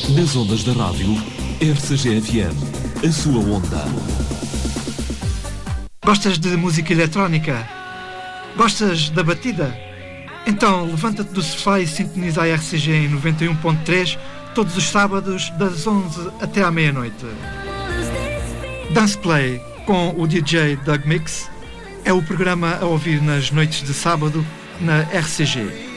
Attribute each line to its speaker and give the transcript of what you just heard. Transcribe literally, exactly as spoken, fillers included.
Speaker 1: Nas ondas da rádio R C G F M, a sua onda.
Speaker 2: Gostas de música eletrónica? Gostas da batida? Então levanta-te do sofá e sintoniza a R C G em noventa e um ponto três todos os sábados das onze até à meia-noite. Dance Play com o D J Doug Mix é o programa a ouvir nas noites de sábado na R C G.